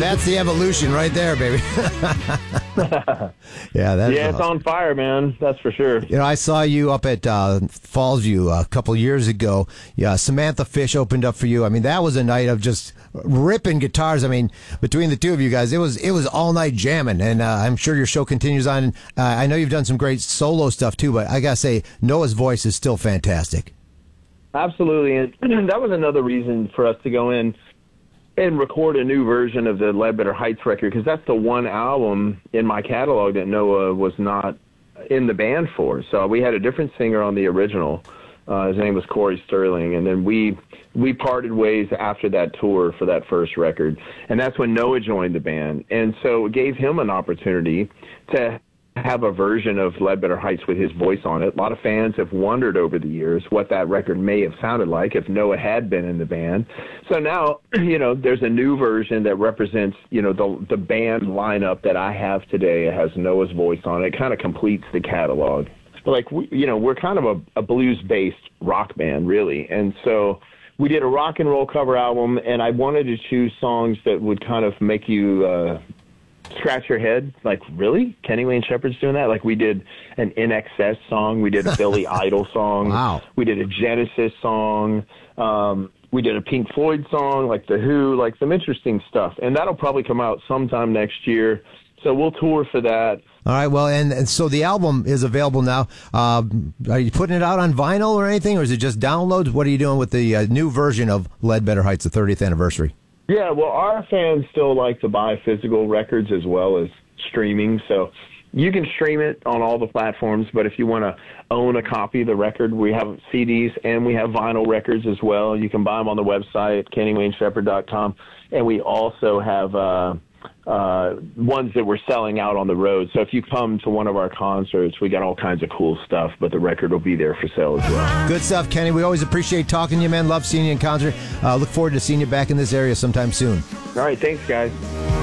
That's the evolution right there, baby. It's on fire, man. That's for sure. You know, I saw you up at Fallsview a couple years ago. Yeah, Samantha Fish opened up for you. I mean, that was a night of just ripping guitars. I mean, between the two of you guys, it was all night jamming, and I'm sure your show continues on. I know you've done some great solo stuff too, but I gotta say, Noah's voice is still fantastic. Absolutely, and that was another reason for us to go in and record a new version of the Ledbetter Heights record, because that's the one album in my catalog that Noah was not in the band for. So we had a different singer on the original. His name was Corey Sterling, and then we parted ways after that tour for that first record, and that's when Noah joined the band. And so it gave him an opportunity to have a version of Ledbetter Heights with his voice on it. A lot of fans have wondered over the years what that record may have sounded like if Noah had been in the band. So now, there's a new version that represents, the band lineup that I have today. It has Noah's voice on it. It kind of completes the catalog. Like, we're kind of a blues-based rock band, really. And so we did a rock and roll cover album, and I wanted to choose songs that would kind of make you scratch your head, like, really? Kenny Wayne Shepherd's doing that? Like, we did an INXS song, we did a Billy Idol song, wow. We did a Genesis song, we did a Pink Floyd song, like The Who, like some interesting stuff. And that'll probably come out sometime next year, so we'll tour for that. All right, well, and so the album is available now. Are you putting it out on vinyl or anything, or is it just downloads? What are you doing with the new version of Ledbetter Heights, the 30th anniversary? Yeah, well, our fans still like to buy physical records as well as streaming, so you can stream it on all the platforms, but if you want to own a copy of the record, we have CDs and we have vinyl records as well. You can buy them on the website, KennyWayneShepherd.com, and we also have ones that we're selling out on the road. So if you come to one of our concerts, we got all kinds of cool stuff, but the record will be there for sale as well. Good stuff, Kenny. We always appreciate talking to you, man. Love seeing you in concert. Look forward to seeing you back in this area sometime soon. All right, thanks, guys.